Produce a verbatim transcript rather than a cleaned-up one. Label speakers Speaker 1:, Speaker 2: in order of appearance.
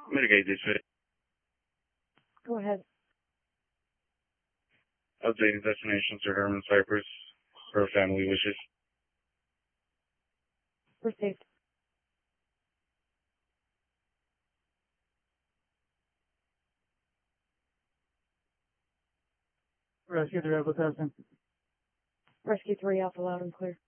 Speaker 1: Mitigate this fit.
Speaker 2: Go ahead.
Speaker 1: Updating destination to Herman Cypress. Her family wishes.
Speaker 2: Received.
Speaker 3: Rescue three, Alpha testing.
Speaker 2: Rescue three, Alpha loud and clear.